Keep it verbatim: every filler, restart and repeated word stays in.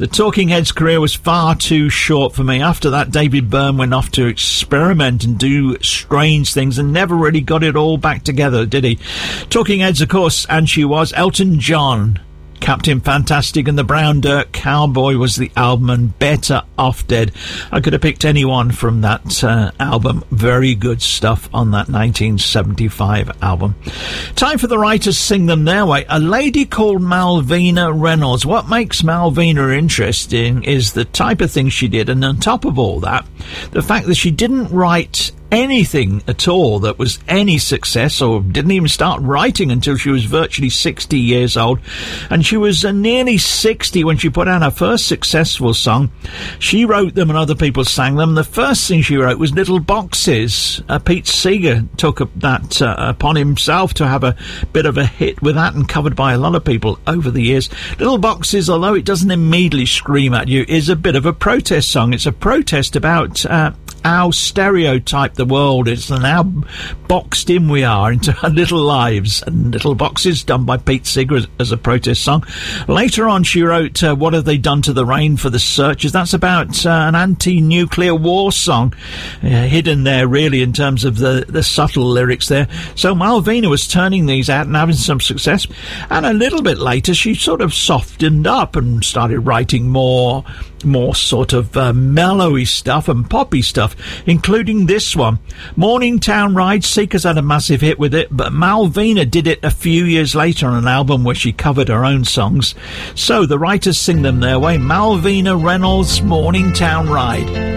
The Talking Heads career was far too short for me. After that, David Byrne went off to experiment and do strange things and never really got it all back together, did he? Talking Heads, of course, and she was Elton John. Captain Fantastic and the Brown Dirt Cowboy was the album, and Better Off Dead. I could have picked anyone from that uh, album. Very good stuff on that nineteen seventy-five album. Time for the writers sing them their way. A lady called Malvina Reynolds. What makes Malvina interesting is the type of thing she did, and on top of all that, the fact that she didn't write anything at all that was any success, or didn't even start writing until she was virtually sixty years old, and she was uh, nearly sixty when she put out her first successful song. She wrote them and other people sang them. The first thing she wrote was Little Boxes. uh, Pete Seeger took up that uh, upon himself to have a bit of a hit with that, and covered by a lot of people over the years. Little Boxes, although it doesn't immediately scream at you, is a bit of a protest song. It's a protest about uh, how stereotyped the world is and how boxed in we are into our little lives. And Little Boxes, done by Pete Seeger as, as a protest song. Later on, she wrote uh, What Have They Done to the Rain for the Searchers? That's about uh, an anti-nuclear war song, uh, hidden there really in terms of the, the subtle lyrics there. So Malvina was turning these out and having some success. And a little bit later, she sort of softened up and started writing more more sort of uh, mellowy stuff and poppy stuff, including this one, Morningtown Ride. Seekers had a massive hit with it, but Malvina did it a few years later on an album where she covered her own songs. So the writers sing them their way. Malvina Reynolds, Morningtown Ride.